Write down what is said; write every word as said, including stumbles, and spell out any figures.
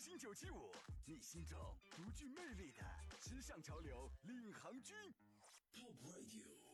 星九七五，你心中独具魅力的时尚潮流领航军。Top Radio。